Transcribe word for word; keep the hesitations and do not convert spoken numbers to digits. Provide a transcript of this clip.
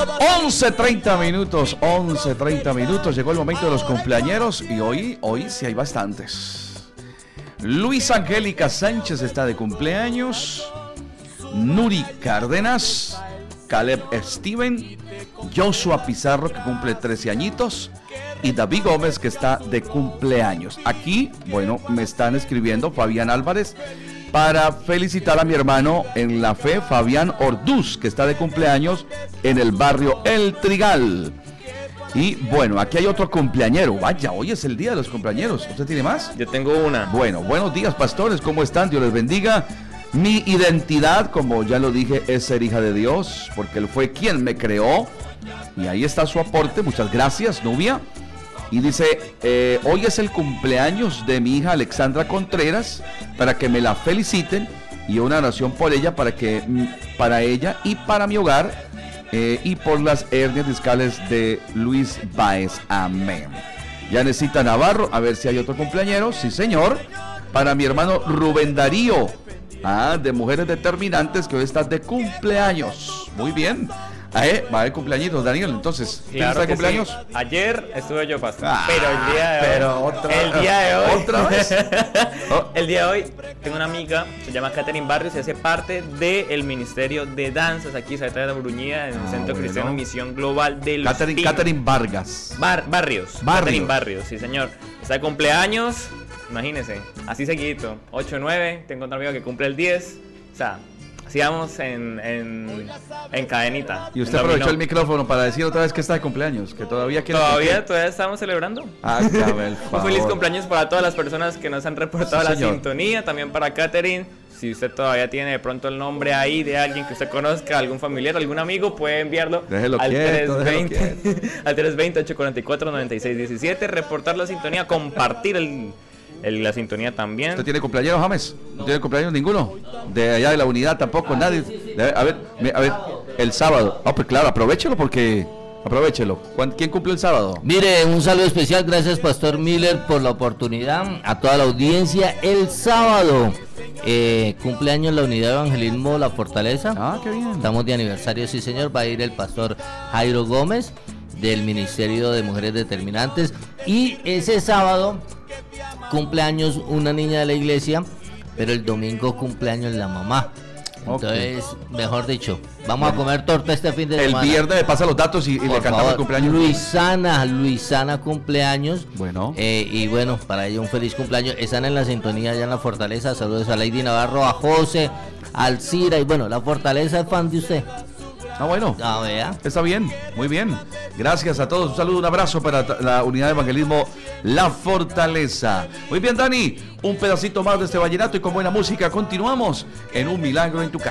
once treinta minutos, once treinta minutos, llegó el momento de los cumpleañeros y hoy, hoy sí hay bastantes. Luis Angélica Sánchez está de cumpleaños, Nuri Cárdenas, Caleb Steven, Joshua Pizarro que cumple trece añitos y David Gómez que está de cumpleaños. Aquí, bueno, me están escribiendo Fabián Álvarez para felicitar a mi hermano en la fe, Fabián Orduz, que está de cumpleaños en el barrio El Trigal. Y bueno, aquí hay otro cumpleañero. Vaya, hoy es el día de los cumpleañeros. ¿Usted tiene más? Yo tengo una. Bueno, buenos días, pastores, ¿cómo están? Dios les bendiga. Mi identidad, como ya lo dije, es ser hija de Dios, porque Él fue quien me creó. Y ahí está su aporte. Muchas gracias, Nubia. Y dice, eh, hoy es el cumpleaños de mi hija Alexandra Contreras, para que me la feliciten y una oración por ella, para que para ella y para mi hogar, eh, y por las hernias discales de Luis Báez. Amén. Yanecita Navarro, a ver si hay otro cumpleañero. Sí, señor. Para mi hermano Rubén Darío, ah, de Mujeres Determinantes, que hoy está de cumpleaños. Muy bien. Ah, ¿eh? Va a haber cumpleaños, Daniel, entonces. ¿Quién Claro está de que cumpleaños? sí. Ayer estuve yo, pastor. Ah, pero el día de hoy. pero otra, el día de hoy. ¿Otra vez? Oh. El día de hoy tengo una amiga, se llama Catherine Barrios y hace parte del Ministerio de Danzas aquí, Saeta de la Bruñida, en el Ah, Centro bueno. Cristiano Misión Global de los Catherine, Pinos. Catherine Vargas. Bar, Barrios. Barrios. Catherine Barrios, sí, señor. Está de cumpleaños, imagínense, así seguidito. ocho nueve, tengo otro amigo que cumple el diez. O sea, así vamos en, en, en cadenita. Y usted aprovechó el micrófono para decir otra vez que está de cumpleaños, que todavía quiere. Todavía, todavía estamos celebrando. Ah, cabe el Un favor. feliz cumpleaños para todas las personas que nos han reportado Sí, la señor. sintonía. También para Catherine. Si usted todavía tiene de pronto el nombre ahí de alguien que usted conozca, algún familiar, algún amigo, puede enviarlo Déjelo al quieto, déjelo trescientos veinte, al trescientos veinte, ochocientos cuarenta y cuatro, noventa y seis diecisiete, reportar la sintonía, compartir el, el, la sintonía también. ¿Usted tiene cumpleaños, James? ¿No tiene cumpleaños ninguno? De allá de la unidad tampoco, nadie. De- a ver, me- a ver, el sábado. Ah, pues claro, aprovechelo porque. Aprovechelo. ¿Cuán- ¿Quién cumple el sábado? Mire, un saludo especial, gracias Pastor Miller por la oportunidad, a toda la audiencia. El sábado, eh, cumpleaños la Unidad de Evangelismo La Fortaleza. Ah, qué bien. Estamos de aniversario, sí señor, va a ir el Pastor Jairo Gómez del Ministerio de Mujeres Determinantes. Y ese sábado, cumpleaños una niña de la iglesia, pero el domingo cumpleaños la mamá. Entonces, mejor dicho, vamos a comer torta este fin de El semana. viernes me pasa los datos y, y le Por cantamos favor, el cumpleaños. Luisana, Luisana cumpleaños. Bueno. Eh, y bueno, para ella un feliz cumpleaños. Están en la sintonía allá en la Fortaleza. Saludos a Lady Navarro, a José, a Alcira. Y bueno, la Fortaleza es fan de usted. Ah, bueno. Ah, vea. Está bien, muy bien. Gracias a todos. Un saludo, un abrazo para ta- la Unidad de Evangelismo La Fortaleza. Muy bien, Dani. Un pedacito más de este vallenato y con buena música continuamos en Un Milagro en tu Casa.